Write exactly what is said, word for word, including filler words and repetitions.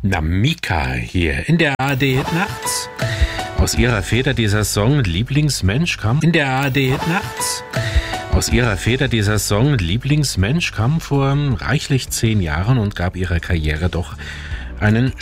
Na, Mika hier in der A R D nachts. Aus ihrer Feder dieser Song Lieblingsmensch kam in der A R D nachts. Aus ihrer Feder dieser Song Lieblingsmensch kam vor reichlich zehn Jahren und gab ihrer Karriere doch einen